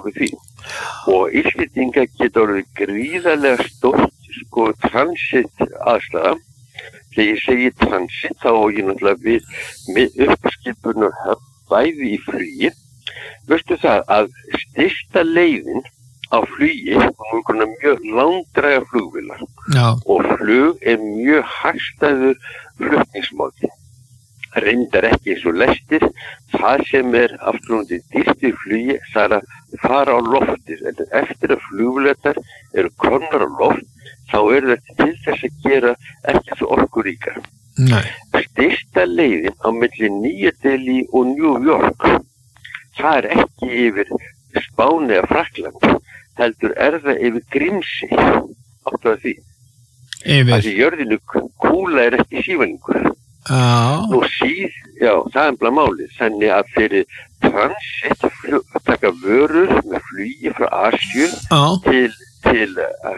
okkur því. Og Íslendingar geta orðið gríðarlega stórt transit aðstæða. Þegar ég segi transit þá á ég náttúrulega við með uppskipunar bæði í flugi. Veistu það að stysta leiðin á flugi er mjög langdræga flugvélar og flug er mjög hagstæður flutningsmåti. Reyndar ekki eins og lestir, það sem er aftur dýrt í flugi það er að fara á loftir, en eftir að flugvélar eru komnar á loft þá eru þetta til þess að gera ekki svo orkuríkar. Stysta leiðin á milli Nýja Delí og New York, það er ekki yfir Spáni eða Frakkland, heldur er það yfir Grímsey, áttu að því. Því jörðinu kúla er ekki sívalningur. Nú það er bara málið, þannig að fyrir transit að taka vörur með flugi frá Asíu til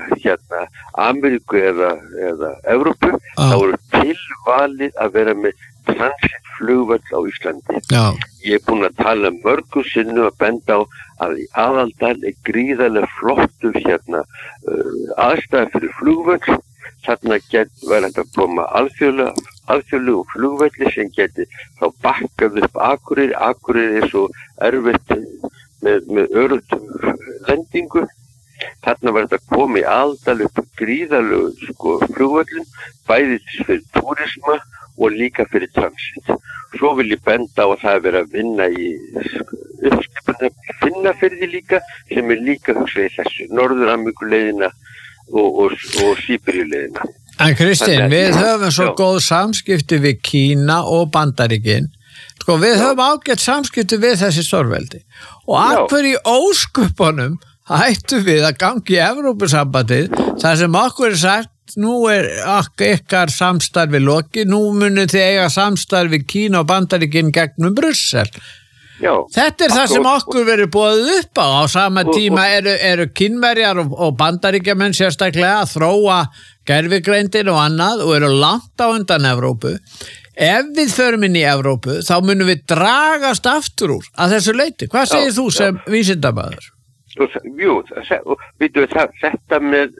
Ameríku eða Evrópu, þá eru tilvalið að vera með transitflugvöll á Íslandi. Ég er búinn að tala mörgum sinnum að benda á að í Aðaldal er gríðarlega flottur aðstæða fyrir flugvöll. Þarna var þetta að koma alþjóðlegu flugvelli sem geti þá bakkað upp Akureyri. Akureyri er svo erfitt með öruggt lendingu. Þarna var þetta að koma í Aðaldal upp gríðarlegu flugvöllum, bæði fyrir túrisma og líka fyrir transit. Svo vil ég benda á að það er verið að vinna í uppskipunarhöfn Finnafirði líka, sem er líka hugsað í þessu, Norður-Ameríkuleiðina og Síberíuleiðina. En Kristinn, við höfum svo góð samskipti við Kína og Bandaríkin. Við höfum ágætt samskipti við þessi stórveldi. Og af hverju ósköpunum hættum við að gangi í Evrópusambandið, þar sem okkur er sagt, nú er ykkar samstarfi lokið, nú munið þið eiga samstarfi Kína og Bandaríkin gegnum Brussel. Þetta er það sem okkur verið boðið upp á sama tíma eru Kínverjar og Bandaríkjamenn sérstaklega að þróa gervigreindin og annað og eru langt á undan Evrópu. Ef við förum inn í Evrópu þá munum við dragast aftur úr að þessu leyti. Hvað segir þú sem vísindamaður? Jú, þetta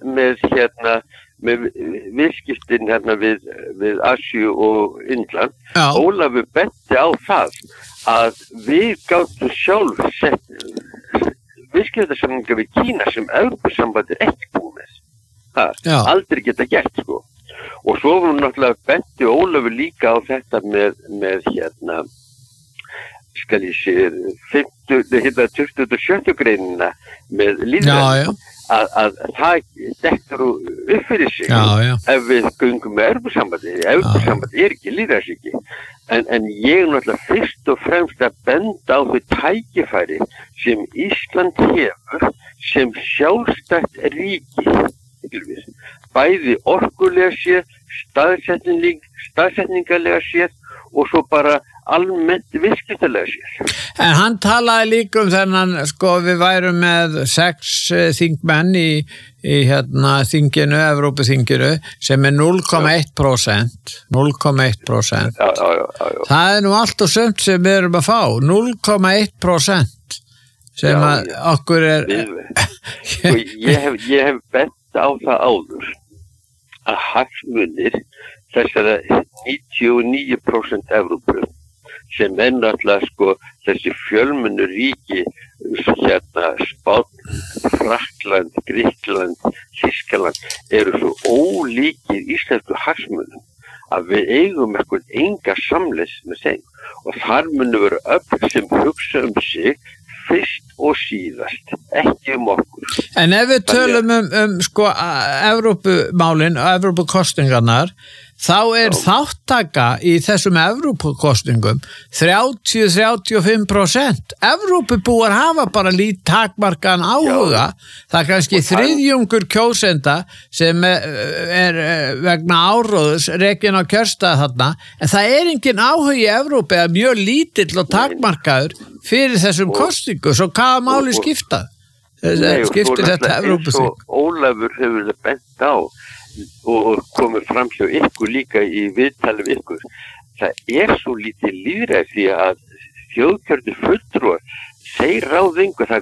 með viðskiptin við Asíu og Indland, Ólafur benti á það að við gátum sjálf sett viðskiptasamninga við Kína sem Evrópusambandið ekki búið með. Aldrei geta gert, Og svo var náttúrulega benti Ólafur líka á þetta með skal ég segja 27. greinina með lýðræði. Að það dekkur upp fyrir sig ef við göngum með Evrópusambandið. Evrópusambandið er ekki lýðræðisríki. En ég náttúrulega fyrst og fremst að benda á þau tækifæri sem Ísland hefur sem sjálfstætt ríki. Bæði orkulega séð, staðsetningarlega séð og svo bara almennt viðskiptalega séð. En hann talaði líka þennan, við værum með 6 þingmenn í þinginu, Evrópuþinginu, sem er 0,1%. 0,1%. Það er nú allt og sumt sem við erum að fá. 0,1% sem að okkur er... Ég hef bent á það áður að hagsmunir þessara 99% Evrópu sem er náttúrulega þessi fjölmennu ríki Spánn, Frakkland, Grikkland, Þýskaland eru svo ólíkir íslensku hagsmunum að við eigum enga samleið með þeim og þar munu vera öfl sem hugsa sig fyrst og síðast, ekki okkur. En ef við tölum Evrópumálin og Evrópukostingarnar, þá er þáttaka í þessum Evrópukostingum 30-35%. Evrópubúar hafa bara takmarkaðan áhuga. Það er kannski þriðjungur kjósenda sem er vegna áróðus rekin á kjörstað þarna, en það er engin áhuga í Evrópu eða mjög lítill og takmarkaður fyrir þessum kostingu. Svo hvaða máli skiptir þetta Evrópuþing? Ólafur hefur það bent á og komið fram hjá ykkur líka í viðtali við ykkur. Það er svo lítið lýðræði því að þjóðkjörnir fulltrúar þeir ráða engu, það